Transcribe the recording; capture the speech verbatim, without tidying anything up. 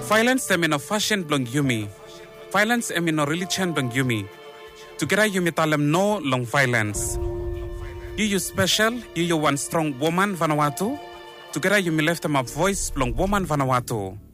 Violence them in a fashion blong yumi. Violence em in a religion blong yumi. Together yumi talem no long violence. You you special, you you one strong woman Vanuatu. Together you me left them a voice blong woman Vanuatu.